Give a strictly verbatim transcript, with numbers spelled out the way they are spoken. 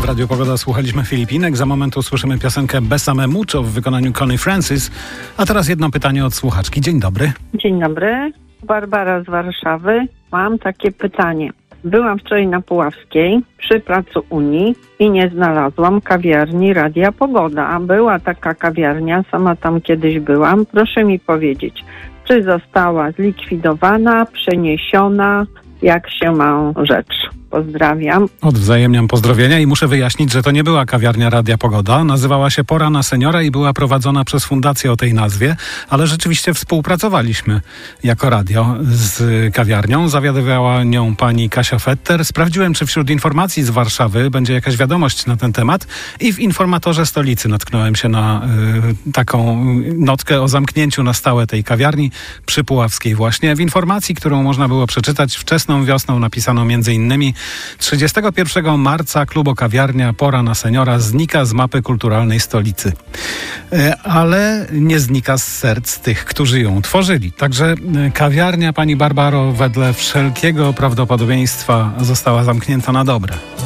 Radiu Pogoda słuchaliśmy Filipinek. Za moment usłyszymy piosenkę Besame Mucho w wykonaniu Connie Francis. A teraz jedno pytanie od słuchaczki. Dzień dobry. Dzień dobry. Barbara z Warszawy. Mam takie pytanie. Byłam wczoraj na Puławskiej przy placu Unii i nie znalazłam kawiarni Radia Pogoda, a była taka kawiarnia, sama tam kiedyś byłam. Proszę mi powiedzieć, czy została zlikwidowana, przeniesiona, jak się ma rzecz? Pozdrawiam. Odwzajemniam pozdrowienia i muszę wyjaśnić, że to nie była kawiarnia Radia Pogoda. Nazywała się Pora na Seniora i była prowadzona przez fundację o tej nazwie, ale rzeczywiście współpracowaliśmy jako radio z kawiarnią. Zawiadywała nią pani Kasia Fetter. Sprawdziłem, czy wśród informacji z Warszawy będzie jakaś wiadomość na ten temat i w Informatorze Stolicy natknąłem się na y, taką notkę o zamknięciu na stałe tej kawiarni przy Puławskiej właśnie. W informacji, którą można było przeczytać wczesną wiosną, napisano między innymi: trzydziestego pierwszego marca klubo-kawiarnia Pora na Seniora znika z mapy kulturalnej stolicy. Ale nie znika z serc tych, którzy ją tworzyli. Także kawiarnia, pani Barbaro, wedle wszelkiego prawdopodobieństwa została zamknięta na dobre.